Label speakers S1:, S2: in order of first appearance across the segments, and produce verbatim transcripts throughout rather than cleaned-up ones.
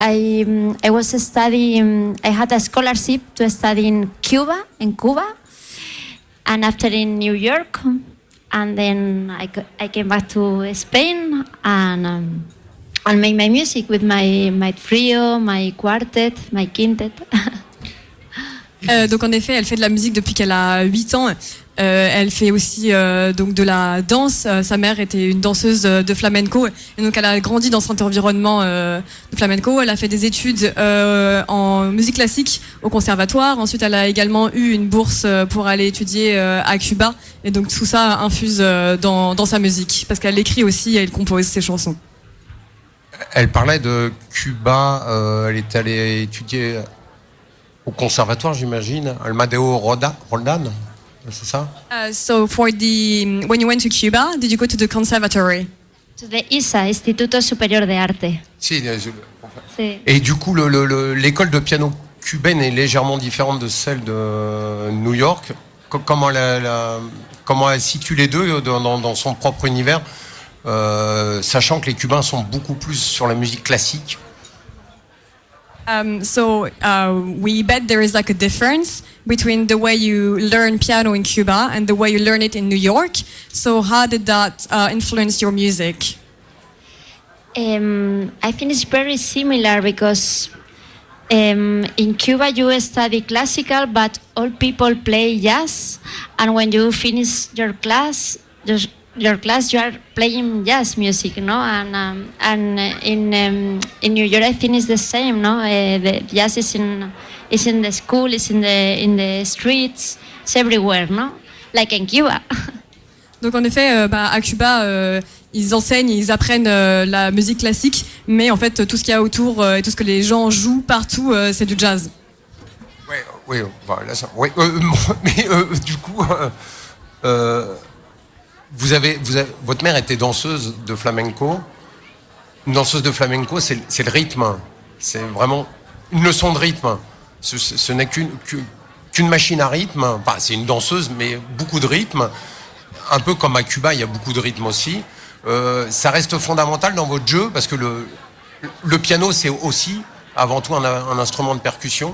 S1: I um, I was studying. I had a scholarship to study in Cuba, in Cuba, and after in New York, and then I, I came back to Spain and um, and made my music with my my trio, my quartet, my quintet.
S2: Euh, donc en effet, elle fait de la musique depuis qu'elle a huit ans. Euh, elle fait aussi euh, donc de la danse. Euh, sa mère était une danseuse de flamenco et donc elle a grandi dans cet environnement euh, de flamenco. Elle a fait des études euh, en musique classique au conservatoire. Ensuite, elle a également eu une bourse pour aller étudier euh, à Cuba et donc tout ça infuse euh, dans, dans sa musique parce qu'elle écrit aussi et elle compose ses chansons.
S3: Elle parlait de Cuba. Euh, elle est allée étudier au conservatoire, j'imagine, Almadeo Roda, Roldan, c'est ça?
S2: Uh, so for the when you went to Cuba, did you go to the conservatory?
S1: To the I S A, Instituto Superior de Arte.
S3: Si. Je,
S1: si.
S3: Et du coup, le, le, le, l'école de piano cubaine est légèrement différente de celle de New York. Comment la, la, comment elle situe les deux dans, dans, dans son propre univers, euh, sachant que les Cubains sont beaucoup plus sur la musique classique.
S2: Um, so uh, we bet there is like a difference between the way you learn piano in Cuba and the way you learn it in New York. So how did that uh, influence your music?
S1: Um, I think it's very similar because um, in Cuba you study classical, but all people play jazz, and when you finish your class, just your class, you are playing jazz music, no? And um, and in um, in New York, I think it's the same, no? Uh, the jazz is in is in the school, is in the in the streets, it's everywhere, no? Like in Cuba.
S2: Donc en effet, euh, bah, à Cuba, euh, ils enseignent, ils apprennent euh, la musique classique, mais en fait tout ce qu'il y a autour euh, et tout ce que les gens jouent partout, euh, c'est du jazz.
S3: Oui, oui, voilà ça. Oui, euh, mais euh, du coup. Euh, euh, Vous avez, vous avez, votre mère était danseuse de flamenco. Une danseuse de flamenco, c'est, c'est le rythme. C'est vraiment une leçon de rythme. Ce, ce, ce n'est qu'une, qu'une machine à rythme. Enfin, c'est une danseuse, mais beaucoup de rythme. Un peu comme à Cuba, il y a beaucoup de rythme aussi. Euh, ça reste fondamental dans votre jeu parce que le, le piano, c'est aussi avant tout un, un instrument de percussion.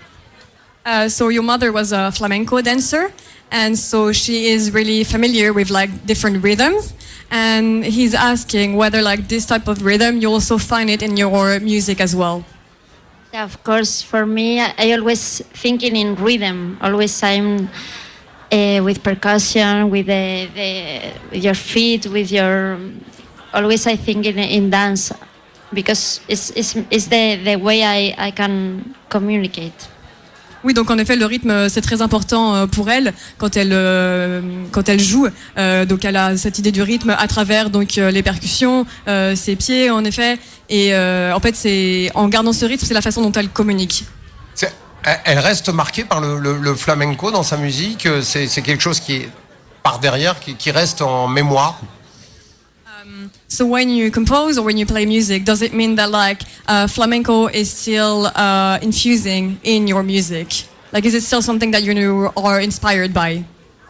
S2: Uh, so your mother was a flamenco dancer. And so she is really familiar with like different rhythms, and he's asking whether like this type of rhythm you also find it in your music as well.
S1: Yeah, of course. For me, I, I always thinking in rhythm. Always I'm uh, with percussion, with the, the with your feet, with your. Always I think in, in dance, because it's it's, it's the, the way I, I can communicate.
S2: Oui, donc en effet, le rythme, c'est très important pour elle quand elle, euh, quand elle joue. Euh, donc elle a cette idée du rythme à travers donc, les percussions, euh, ses pieds, en effet. Et euh, en fait, c'est, en gardant ce rythme, c'est la façon dont elle communique.
S3: C'est, elle reste marquée par le, le, le flamenco dans sa musique. C'est, c'est quelque chose qui est par derrière, qui, qui reste en mémoire.
S2: Um, so when you compose or when you play music, does it mean that like uh, flamenco is still uh, infusing in your music? Like, is it still something that you are inspired by?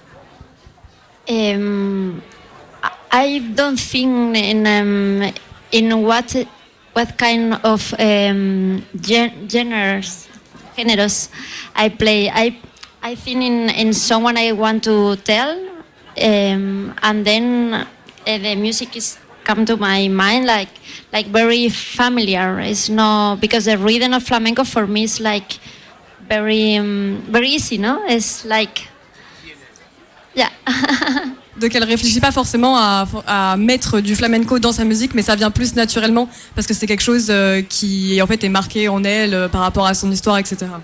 S1: Um, I don't think in um, in what what kind of um, gen- genres genres I play. I I think in, in someone I want to tell, um, and then. Uh, the music is come to my mind like like very familiar. It's no because the rhythm of flamenco for me is like very um, very easy, no? It's like yeah.
S2: Donc elle réfléchit pas forcément à, à mettre du flamenco dans sa musique, mais ça vient plus naturellement parce que c'est quelque chose euh, qui en fait est marqué en elle euh, par rapport à son histoire, et cetera.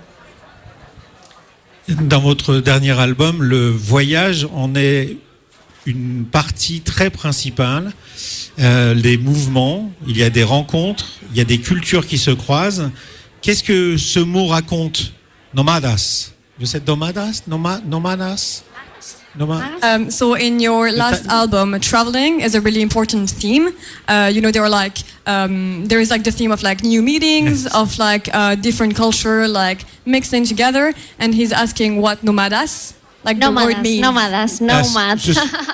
S4: Dans votre dernier album, le voyage en est une partie très principale, euh, les mouvements, il y a des rencontres, il y a des cultures qui se croisent. Qu'est-ce que ce mot raconte? Nomadas. Vous êtes nomadas? Noma, nomadas? Noma-
S2: um, so in your last album, traveling is a really important theme. Uh, you know, there are like um, there is like the theme of like new meetings, yes. of like uh, different culture, like mixing together. And he's asking what nomadas. Like
S1: nomadas,
S2: the word means.
S1: nomadas, nomads.
S4: Ce,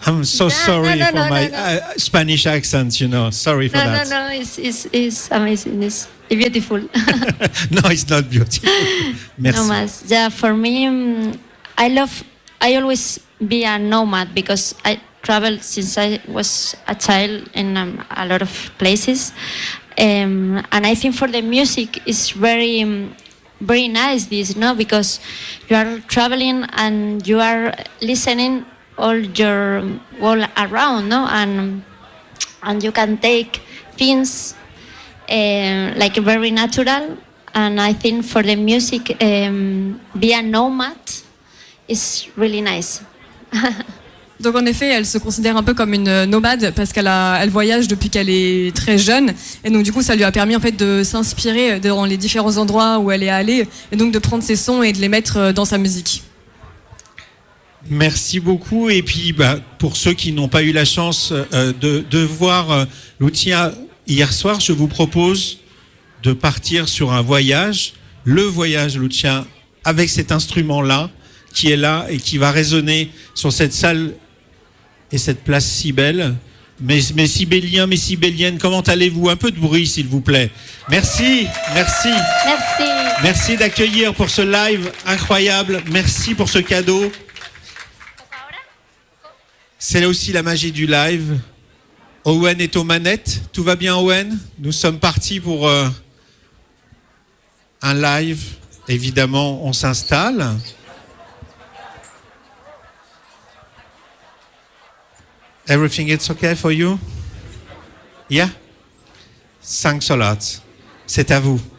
S4: I'm so
S1: No,
S4: sorry
S1: no, no,
S4: for
S1: no,
S4: my
S1: no, no.
S4: Uh, Spanish accent, you know. Sorry for
S1: No,
S4: that.
S1: no, no. It's, it's, it's amazing. It's beautiful.
S4: No, it's not beautiful. Merci.
S1: Nomads. Yeah, for me, um, I love. I always be a nomad because I travel since I was a child in um, a lot of places, um, and I think for the music it's very, um, very nice. This, no, because you are traveling and you are listening all your all around, no, and and you can take things uh, like very natural. And I think for the music, um, be a nomad is really nice.
S2: Donc en effet, elle se considère un peu comme une nomade parce qu'elle a, elle voyage depuis qu'elle est très jeune et donc du coup ça lui a permis en fait de s'inspirer dans les différents endroits où elle est allée et donc de prendre ses sons et de les mettre dans sa musique.
S4: Merci beaucoup. Et puis, bah, pour ceux qui n'ont pas eu la chance euh, de, de voir euh, Lucia hier soir, je vous propose de partir sur un voyage, le voyage Lucia, avec cet instrument-là, qui est là et qui va résonner sur cette salle et cette place si belle. Mes, mes Sibéliens, mes Sibéliennes, comment allez-vous? Un peu de bruit, s'il vous plaît. Merci, merci.
S1: Merci.
S4: Merci d'accueillir pour ce live incroyable. Merci pour ce cadeau. C'est là aussi la magie du live. Owen est aux manettes. Tout va bien, Owen? Nous sommes partis pour euh, un live. Évidemment, on s'installe. Everything is okay for you? Yeah? Thanks a lot. C'est à vous.